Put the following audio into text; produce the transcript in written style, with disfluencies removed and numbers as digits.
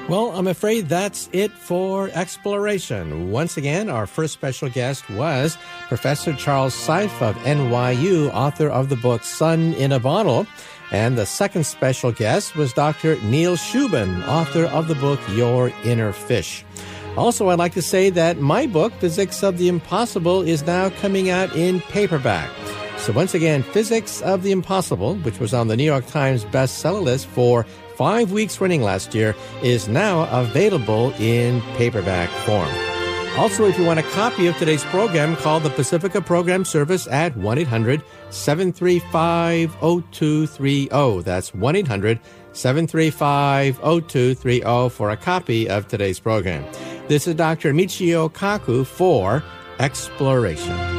Well, I'm afraid that's it for Exploration. Once again, our first special guest was Professor Charles Seife of NYU, author of the book Sun in a Bottle. And the second special guest was Dr. Neil Shubin, author of the book Your Inner Fish. Also, I'd like to say that my book, Physics of the Impossible, is now coming out in paperback. So once again, Physics of the Impossible, which was on the New York Times bestseller list for 5 weeks running last year, is now available in paperback form. Also, if you want a copy of today's program, call the Pacifica Program Service at 1-800-735-0230. That's 1-800-735-0230 for a copy of today's program. This is Dr. Michio Kaku for Exploration.